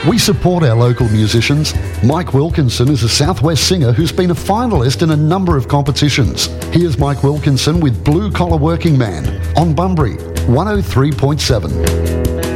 We support our local musicians. Mike Wilkinson is a Southwest singer who's been a finalist in a number of competitions. Here's Mike Wilkinson with Blue Collar Working Man on Bunbury 103.7.